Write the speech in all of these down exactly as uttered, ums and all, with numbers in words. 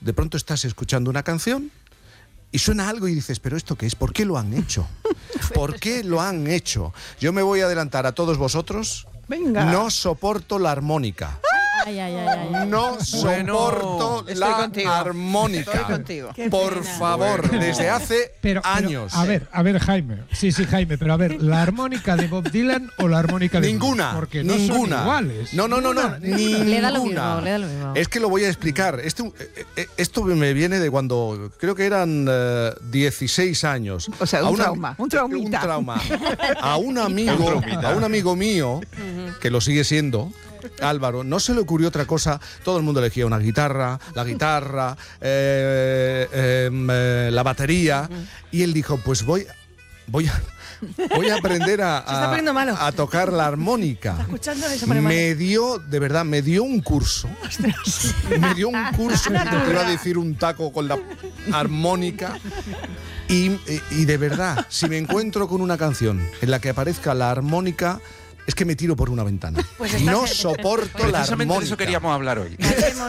de pronto estás escuchando una canción y suena algo y dices, ¿pero esto qué es? ¿Por qué lo han hecho? ¿Por qué lo han hecho? Yo me voy a adelantar a todos vosotros. Venga. No soporto la armónica. Ay, ay, ay, ay. No soporto Estoy la contigo. armónica. Estoy contigo. Qué Por pena. favor, Bueno. desde hace Pero, pero, años. a ver, a ver, Jaime. Sí, sí, Jaime, pero a ver, ¿la armónica de Bob Dylan o la armónica de Ninguna, Blues? Porque no ninguna. son iguales. No, no, no, no, Ninguna. ninguna. Le da lo mismo, le da lo mismo. Es que lo voy a explicar. Este, eh, eh, esto me viene de cuando creo que eran eh, dieciséis años. O sea, A un una- trauma, un traumita. Un trauma. A un amigo, Un traumita. a un amigo mío, que lo sigue siendo, Álvaro, no se le ocurrió otra cosa. Todo el mundo elegía una guitarra, la guitarra, eh, eh, eh, la batería, y él dijo, pues voy, voy a... Voy a aprender a, Se está a- poniendo malo. a tocar la armónica. Escuchando eso pone malo. Me dio, de verdad, me dio un curso. Me dio un curso, te iba a decir un taco con la armónica. Y, y- y de verdad, si me encuentro con una canción en la que aparezca la armónica, es que me tiro por una ventana. Pues está- No soporto la Precisamente de armónica. eso queríamos hablar hoy.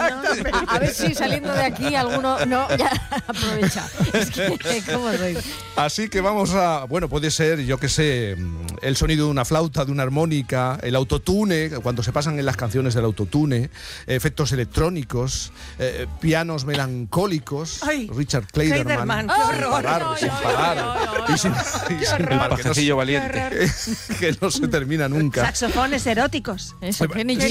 A, a ver si saliendo de aquí alguno no ya aprovecha. Es que cómo sois. Así que vamos a, bueno, puede ser, yo qué sé, el sonido de una flauta, de una armónica, el autotune, cuando se pasan en las canciones del autotune, efectos electrónicos, eh, pianos melancólicos, Ay, Richard Clayderman, Clayderman, qué sin horror. parar, No, sin no, parar, no, no, y sin, y sin El parar, que no, pajecillo valiente. se- que no se termina nunca. Saxofones eróticos. Eso, Kenny Kenny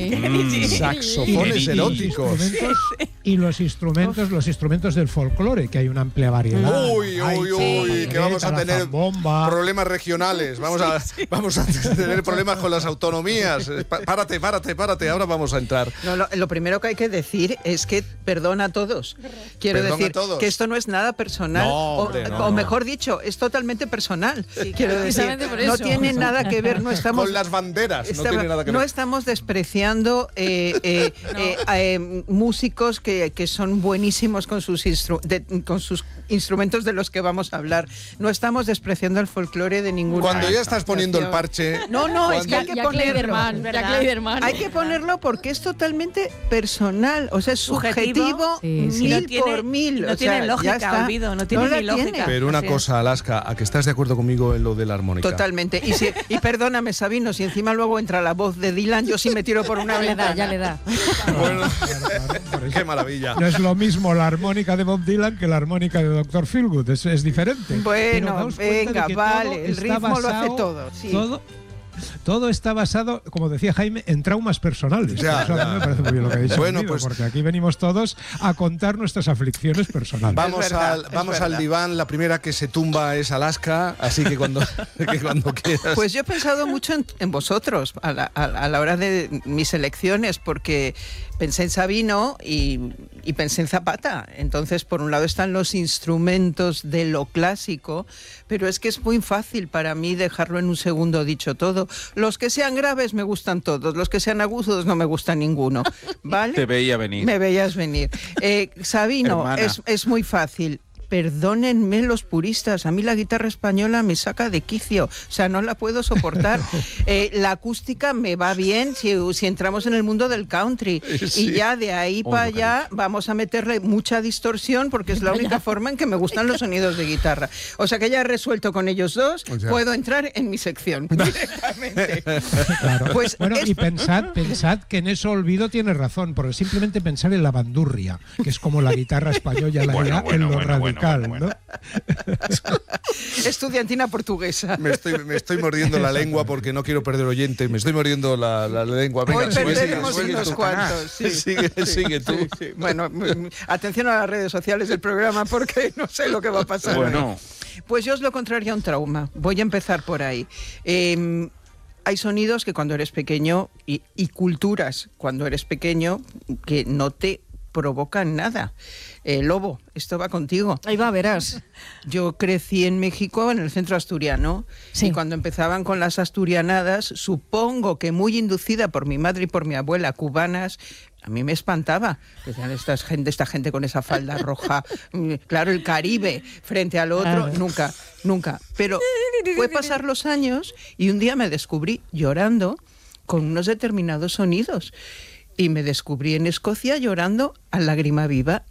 G. Mm. Saxofones Y- eróticos. Y, instrumentos, y los instrumentos, los instrumentos del folclore, que hay una amplia variedad. Uy, Hay uy, uy, que vamos a la tener zambomba. problemas regionales, vamos a, vamos a tener problemas con las autonomías. Pa- Párate, párate, párate, ahora vamos a entrar. No, lo, lo primero que hay que decir es que perdona a todos. Quiero Perdona decir a todos. que esto no es nada personal. No, o, hombre, no, o no. mejor dicho, es totalmente personal. Quiero decir, Precisamente por no eso. tiene nada que ver, no estamos... Con las banderas, no Estaba- tiene nada que no ver. estamos despreciando eh, eh, eh, eh, músicos que, que son buenísimos con sus, instru- de- con sus instrumentos de los que vamos a hablar. No estamos despreciando el folclore de ninguna Cuando ya estás poniendo el parche. No, no, es que Ya, hay que ya ponerlo. Clayderman, ya ¿verdad? Clayderman. Hay que ponerlo porque es totalmente personal, o sea, es Subjetivo. subjetivo, Sí, sí. mil No tiene- por mil. no o tiene sea, lógica, ya está. Olvido, no tiene la ni lógica. Pero una Así es. cosa, Alaska, a que estás de acuerdo conmigo en lo de la armónica. Totalmente. Y, si, y perdóname, Sabino, si encima luego entra la voz de Dylan, yo sí me tiro por una Ya le da, ventana. ya le da. Bueno, Claro, claro, por eso. qué maravilla. No es lo mismo la armónica de Bob Dylan que la armónica de doctor Feelgood, es, es diferente. Bueno, Pero daos cuenta de venga, que vale, todo el está ritmo lo hace basado- todo, sí. Todo, todo está basado, como decía Jaime, en traumas personales. Ya, Por eso a mí ya. me parece muy bien lo que ha dicho. Bueno, Guido, pues- porque aquí venimos todos a contar nuestras aflicciones personales. Vamos, Es verdad, al, es vamos al verdad. diván, la primera que se tumba es Alaska, así que cuando, que cuando quieras. Pues yo he pensado mucho en, en vosotros a la, a- a la hora de mis elecciones, porque pensé en Sabino y, y pensé en Zapata. Entonces, por un lado están los instrumentos de lo clásico, pero es que es muy fácil para mí dejarlo en un segundo dicho todo. Los que sean graves me gustan todos, los que sean agudos no me gusta ninguno. ¿Vale? Te veía venir. Me veías venir. Eh, Sabino, Hermana. es, es muy fácil. Perdónenme los puristas, a mí la guitarra española me saca de quicio, o sea, no la puedo soportar. Eh, la acústica me va bien si, si entramos en el mundo del country, Sí. y ya de ahí Oh, para lo que allá vamos a meterle mucha distorsión porque es la única forma en que me gustan los sonidos de guitarra. O sea que ya he resuelto con ellos dos, O sea. puedo entrar en mi sección directamente. Claro. Pues bueno, es- y pensad, pensad que en eso Olvido tiene razón, porque simplemente pensar en la bandurria, que es como la guitarra española la Bueno, era bueno, en lo bueno, radical, bueno, bueno, ¿no? Estudiantina portuguesa. Me estoy, me estoy mordiendo la lengua porque no quiero perder oyentes. Me estoy mordiendo la, la lengua. Venga, Hoy sigue, perderemos sigue, sigue unos tú. cuantos. Sí. Sigue, sigue tú. Sí, sí. Bueno, mm, atención a las redes sociales del programa porque no sé lo que va a pasar. Bueno. Pues yo os lo contrario a un trauma. Voy a empezar por ahí. Eh, hay sonidos que cuando eres pequeño y, y culturas cuando eres pequeño que no te provocan nada. Eh, Lobo, esto va contigo. Ahí va, verás. Yo crecí en México, en el centro asturiano, Sí. y cuando empezaban con las asturianadas, supongo que muy inducida por mi madre y por mi abuela cubanas, a mí me espantaba. Decían, esta gente, esta gente con esa falda roja, mm, claro, el Caribe frente al otro, Claro. nunca, nunca. Pero fue pasar los años y un día me descubrí llorando con unos determinados sonidos. Y me descubrí en Escocia llorando a lágrima viva